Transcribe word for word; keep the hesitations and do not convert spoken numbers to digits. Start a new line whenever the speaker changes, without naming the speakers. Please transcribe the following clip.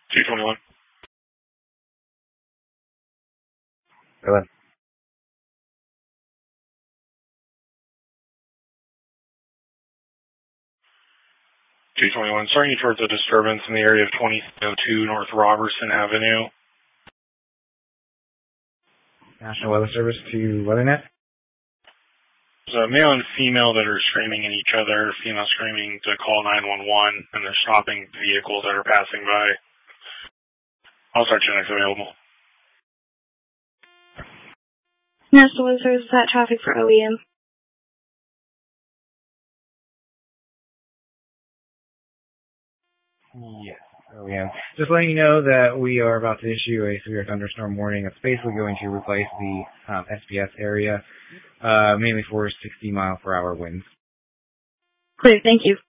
two twenty-one.
Go ahead.
two twenty-one. Starting you towards a disturbance in the area of twenty oh two North Robertson Avenue.
National Weather Service to WeatherNet.
There's a male and female that are screaming at each other. Female screaming to call nine one one, and they're stopping vehicles that are passing by. I'll start Gen X available.
National Weather Service, is that traffic for O E M?
Yes, O E M. Just letting you know that we are about to issue a severe thunderstorm warning. It's basically going to replace the um, S P S area, uh, mainly for sixty mile per hour winds.
Clear, thank you.